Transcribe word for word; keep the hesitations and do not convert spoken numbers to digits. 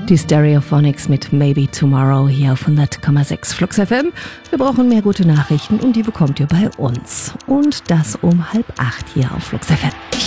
Die Stereophonics mit Maybe Tomorrow hier auf hundert Komma sechs Flux F M. Wir brauchen mehr gute Nachrichten und die bekommt ihr bei uns. Und das um halb acht hier auf Flux F M.